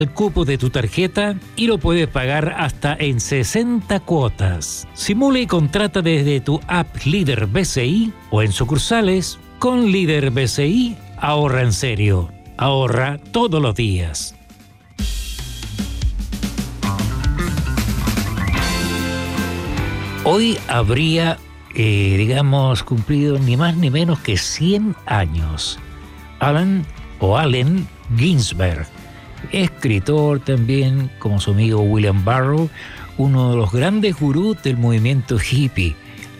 el cupo de tu tarjeta y lo puedes pagar hasta en 60 cuotas. Simula y contrata desde tu app Líder BCI o en sucursales. Con Líder BCI, ahorra en serio. Ahorra todos los días. Hoy habría, cumplido ni más ni menos que 100 años. Allen Ginsberg, escritor también, como su amigo William Burroughs, uno de los grandes gurús del movimiento hippie.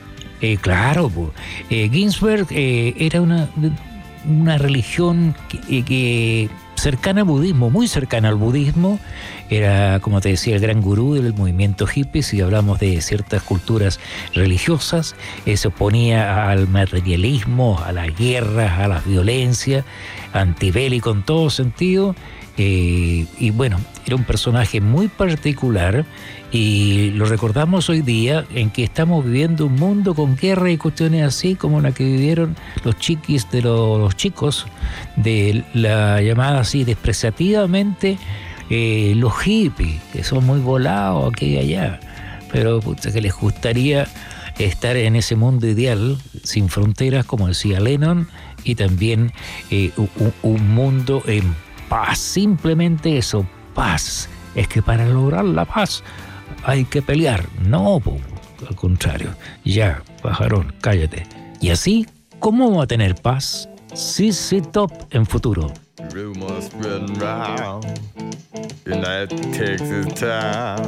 Ginsberg era una religión que cercana al budismo, muy cercana al budismo. Era, como te decía, el gran gurú del movimiento hippie. Si hablamos de ciertas culturas religiosas, se oponía al materialismo, a las guerras, a la violencia, antibélico en todo sentido. Era un personaje muy particular y lo recordamos hoy día en que estamos viviendo un mundo con guerra y cuestiones así como la que vivieron los chicos de la llamada así despreciativamente los hippies, que son muy volados aquí y allá, pero que les gustaría estar en ese mundo ideal sin fronteras, como decía Lennon, y también un mundo en paz, simplemente eso, paz. Es que para lograr la paz hay que pelear. No, al contrario. Ya, pajarón, cállate. Y así, ¿cómo vamos a tener paz? ZZ Top en futuro. Rumors spreading round in that Texas town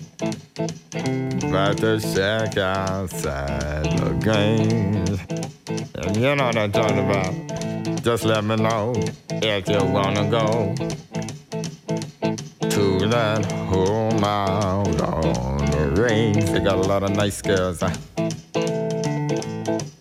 about the shack outside the games. And you know what I'm talking about. Just let me know if you wanna go to that home out on the range. They got a lot of nice girls.